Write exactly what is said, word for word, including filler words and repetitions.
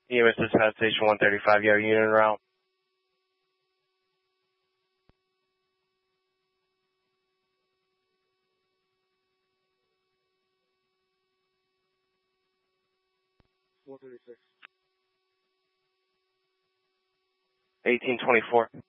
E M S Dispatch Station one thirty-five, you have a unit en route. one thirty-six. eighteen twenty-four.